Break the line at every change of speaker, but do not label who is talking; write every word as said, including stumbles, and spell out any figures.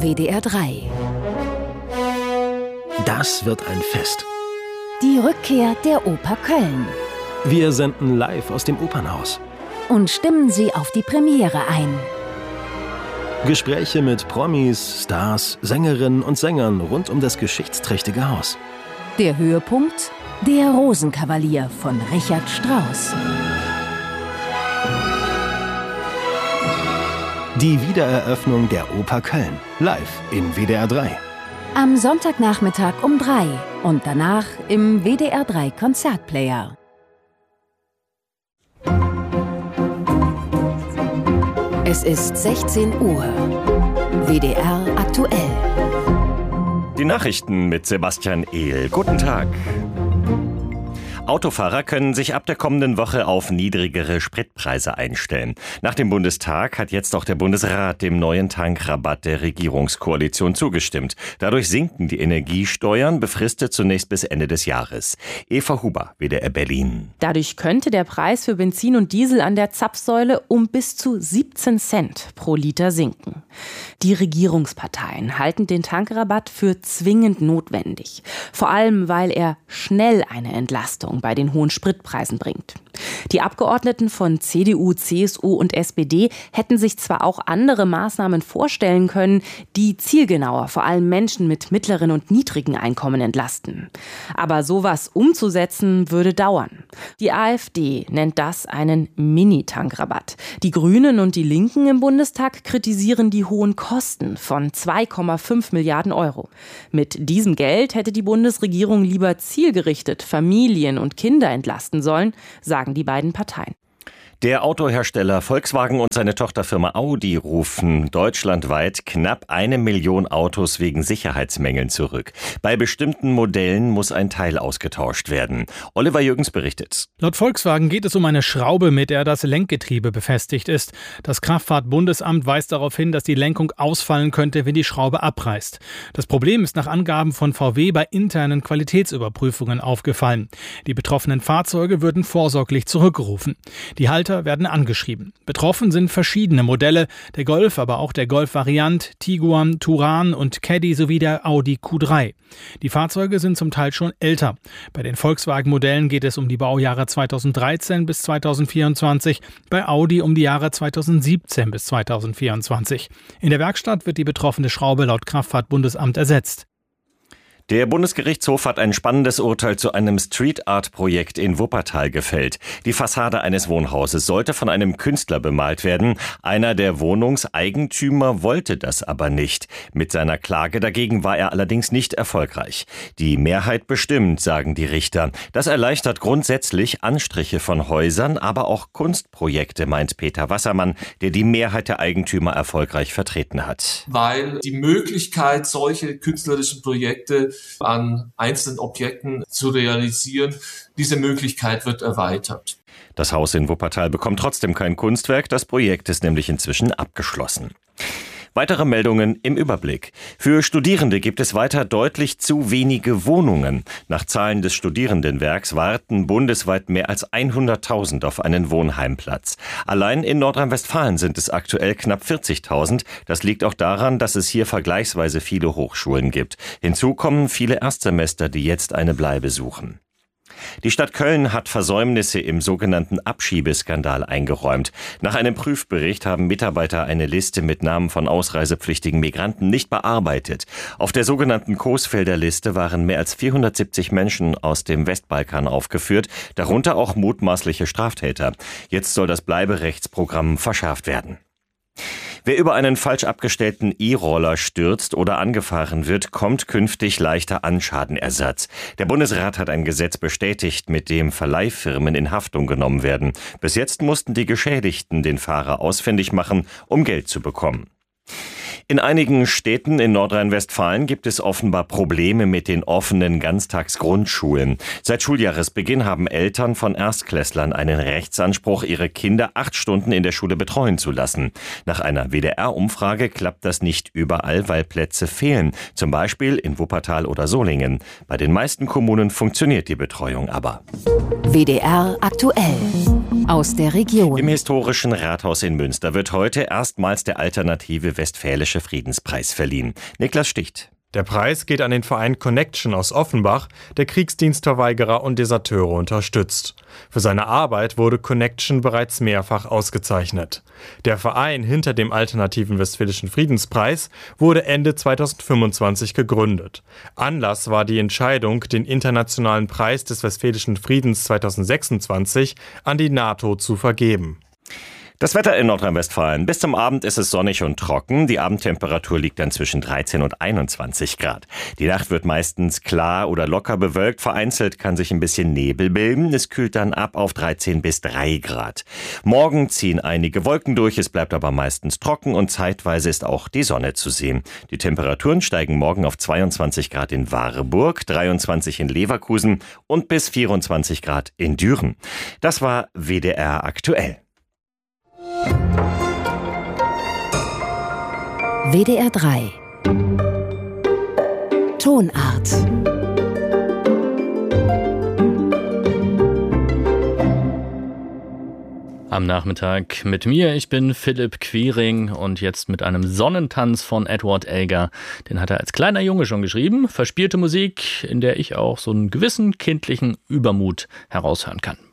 W D R drei.
Das wird ein Fest.
Die Rückkehr der Oper Köln.
Wir senden live aus dem Opernhaus.
Und stimmen Sie auf die Premiere ein.
Gespräche mit Promis, Stars, Sängerinnen und Sängern rund um das geschichtsträchtige Haus.
Der Höhepunkt? Der Rosenkavalier von Richard Strauss.
Die Wiedereröffnung der Oper Köln. Live im W D R drei.
Am Sonntagnachmittag um drei und danach im W D R drei Konzertplayer. Es ist sechzehn Uhr. W D R aktuell.
Die Nachrichten mit Sebastian Ehl. Guten Tag. Autofahrer können sich ab der kommenden Woche auf niedrigere Spritpreise einstellen. Nach dem Bundestag hat jetzt auch der Bundesrat dem neuen Tankrabatt der Regierungskoalition zugestimmt. Dadurch sinken die Energiesteuern, befristet zunächst bis Ende des Jahres. Eva Huber, W D R Berlin.
Dadurch könnte der Preis für Benzin und Diesel an der Zapfsäule um bis zu siebzehn Cent pro Liter sinken. Die Regierungsparteien halten den Tankrabatt für zwingend notwendig. Vor allem, weil er schnell eine Entlastung bei den hohen Spritpreisen bringt. Die Abgeordneten von C D U, C S U und S P D hätten sich zwar auch andere Maßnahmen vorstellen können, die zielgenauer vor allem Menschen mit mittleren und niedrigen Einkommen entlasten. Aber sowas umzusetzen würde dauern. Die AfD nennt das einen Mini-Tankrabatt. Die Grünen und die Linken im Bundestag kritisieren die hohen Kosten von zwei Komma fünf Milliarden Euro. Mit diesem Geld hätte die Bundesregierung lieber zielgerichtet Familien und Kinder entlasten sollen, sagen die beiden Parteien.
Der Autohersteller Volkswagen und seine Tochterfirma Audi rufen deutschlandweit knapp eine Million Autos wegen Sicherheitsmängeln zurück. Bei bestimmten Modellen muss ein Teil ausgetauscht werden. Oliver Jürgens berichtet.
Laut Volkswagen geht es um eine Schraube, mit der das Lenkgetriebe befestigt ist. Das Kraftfahrtbundesamt weist darauf hin, dass die Lenkung ausfallen könnte, wenn die Schraube abreißt. Das Problem ist nach Angaben von V W bei internen Qualitätsüberprüfungen aufgefallen. Die betroffenen Fahrzeuge würden vorsorglich zurückgerufen. Die Halter werden angeschrieben. Betroffen sind verschiedene Modelle, der Golf, aber auch der Golf-Variant, Tiguan, Touran und Caddy sowie der Audi Q drei. Die Fahrzeuge sind zum Teil schon älter. Bei den Volkswagen-Modellen geht es um die Baujahre zweitausenddreizehn bis zweitausendvierundzwanzig, bei Audi um die Jahre zweitausendsiebzehn bis zweitausendvierundzwanzig. In der Werkstatt wird die betroffene Schraube laut Kraftfahrtbundesamt ersetzt.
Der Bundesgerichtshof hat ein spannendes Urteil zu einem Street-Art-Projekt in Wuppertal gefällt. Die Fassade eines Wohnhauses sollte von einem Künstler bemalt werden. Einer der Wohnungseigentümer wollte das aber nicht. Mit seiner Klage dagegen war er allerdings nicht erfolgreich. Die Mehrheit bestimmt, sagen die Richter. Das erleichtert grundsätzlich Anstriche von Häusern, aber auch Kunstprojekte, meint Peter Wassermann, der die Mehrheit der Eigentümer erfolgreich vertreten hat.
Weil die Möglichkeit, solche künstlerischen Projekte an einzelnen Objekten zu realisieren, diese Möglichkeit wird erweitert.
Das Haus in Wuppertal bekommt trotzdem kein Kunstwerk. Das Projekt ist nämlich inzwischen abgeschlossen. Weitere Meldungen im Überblick. Für Studierende gibt es weiter deutlich zu wenige Wohnungen. Nach Zahlen des Studierendenwerks warten bundesweit mehr als hunderttausend auf einen Wohnheimplatz. Allein in Nordrhein-Westfalen sind es aktuell knapp vierzigtausend. Das liegt auch daran, dass es hier vergleichsweise viele Hochschulen gibt. Hinzu kommen viele Erstsemester, die jetzt eine Bleibe suchen. Die Stadt Köln hat Versäumnisse im sogenannten Abschiebeskandal eingeräumt. Nach einem Prüfbericht haben Mitarbeiter eine Liste mit Namen von ausreisepflichtigen Migranten nicht bearbeitet. Auf der sogenannten Coesfelder Liste waren mehr als vierhundertsiebzig Menschen aus dem Westbalkan aufgeführt, darunter auch mutmaßliche Straftäter. Jetzt soll das Bleiberechtsprogramm verschärft werden. Wer über einen falsch abgestellten E-Roller stürzt oder angefahren wird, kommt künftig leichter an Schadenersatz. Der Bundesrat hat ein Gesetz bestätigt, mit dem Verleihfirmen in Haftung genommen werden. Bis jetzt mussten die Geschädigten den Fahrer ausfindig machen, um Geld zu bekommen. In einigen Städten in Nordrhein-Westfalen gibt es offenbar Probleme mit den offenen Ganztagsgrundschulen. Seit Schuljahresbeginn haben Eltern von Erstklässlern einen Rechtsanspruch, ihre Kinder acht Stunden in der Schule betreuen zu lassen. Nach einer W D R-Umfrage klappt das nicht überall, weil Plätze fehlen. Zum Beispiel in Wuppertal oder Solingen. Bei den meisten Kommunen funktioniert die Betreuung aber.
W D R aktuell. Aus der Region.
Im historischen Rathaus in Münster wird heute erstmals der alternative Westfälische Friedenspreis verliehen. Niklas Sticht.
Der Preis geht an den Verein Connection aus Offenbach, der Kriegsdienstverweigerer und Deserteure unterstützt. Für seine Arbeit wurde Connection bereits mehrfach ausgezeichnet. Der Verein hinter dem alternativen Westfälischen Friedenspreis wurde Ende zweitausendfünfundzwanzig gegründet. Anlass war die Entscheidung, den Internationalen Preis des Westfälischen Friedens zweitausendsechsundzwanzig an die NATO zu vergeben.
Das Wetter in Nordrhein-Westfalen. Bis zum Abend ist es sonnig und trocken. Die Abendtemperatur liegt dann zwischen dreizehn und einundzwanzig Grad. Die Nacht wird meistens klar oder locker bewölkt. Vereinzelt kann sich ein bisschen Nebel bilden. Es kühlt dann ab auf dreizehn bis drei Grad. Morgen ziehen einige Wolken durch. Es bleibt aber meistens trocken und zeitweise ist auch die Sonne zu sehen. Die Temperaturen steigen morgen auf zweiundzwanzig Grad in Warburg, dreiundzwanzig in Leverkusen und bis vierundzwanzig Grad in Düren. Das war W D R aktuell.
W D R drei Tonart.
Am Nachmittag mit mir, ich bin Philipp Quiring und jetzt mit einem Sonnentanz von Edward Elgar. Den hat er als kleiner Junge schon geschrieben. Verspielte Musik, in der ich auch so einen gewissen kindlichen Übermut heraushören kann.